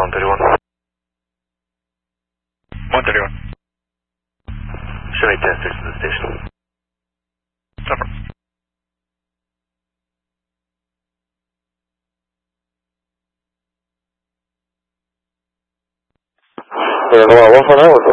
131. 131. Show me 10-6 to the station. Over. Noah 149,